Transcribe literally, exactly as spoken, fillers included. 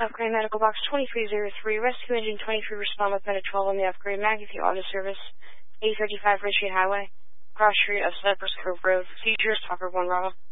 Upgrade Medical Box twenty-three oh three, Rescue Engine twenty-three, respond with Medic twelve on the Upgrade McAfee Auto Service, A thirty-five Richard Highway, Cross Street of Cypress Cove Road. Features, Talker one Bravo.